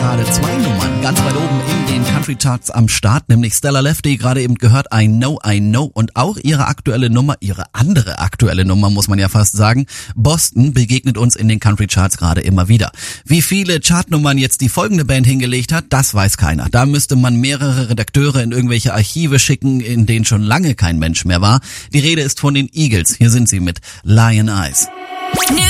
gerade 2 Nummern ganz weit oben in den Country Charts am Start, nämlich Stella Lefty, gerade eben gehört I Know, und auch ihre andere aktuelle Nummer, muss man ja fast sagen, Boston, begegnet uns in den Country Charts gerade immer wieder. Wie viele Chartnummern jetzt die folgende Band hingelegt hat, das weiß keiner. Da müsste man mehrere Redakteure in irgendwelche Archive schicken, in denen schon lange kein Mensch mehr war. Die Rede ist von den Eagles. Hier sind sie mit Lion Eyes.